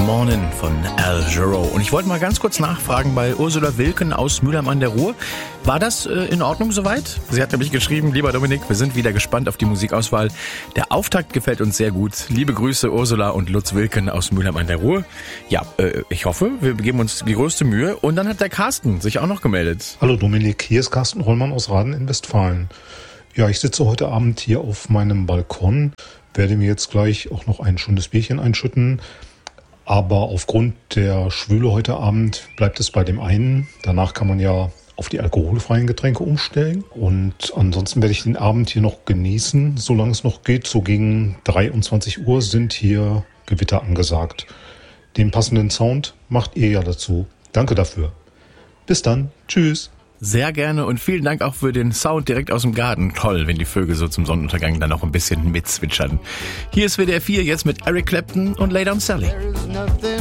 Morning von Al Jarreau. Und ich wollte mal ganz kurz nachfragen bei Ursula Wilken aus Mülheim an der Ruhr. War das in Ordnung soweit? Sie hat nämlich geschrieben, lieber Dominik, wir sind wieder gespannt auf die Musikauswahl. Der Auftakt gefällt uns sehr gut. Liebe Grüße Ursula und Lutz Wilken aus Mülheim an der Ruhr. Ja, ich hoffe, wir geben uns die größte Mühe. Und dann hat der Carsten sich auch noch gemeldet. Hallo Dominik, hier ist Carsten Rollmann aus Raden in Westfalen. Ja, ich sitze heute Abend hier auf meinem Balkon, werde mir jetzt gleich auch noch ein schönes Bierchen einschütten. Aber aufgrund der Schwüle heute Abend bleibt es bei dem einen. Danach kann man ja auf die alkoholfreien Getränke umstellen. Und ansonsten werde ich den Abend hier noch genießen, solange es noch geht. So gegen 23 Uhr sind hier Gewitter angesagt. Den passenden Sound macht ihr ja dazu. Danke dafür. Bis dann. Tschüss. Sehr gerne und vielen Dank auch für den Sound direkt aus dem Garten. Toll, wenn die Vögel so zum Sonnenuntergang dann noch ein bisschen mitzwitschern. Hier ist WDR 4 jetzt mit Eric Clapton und Lay Down Sally.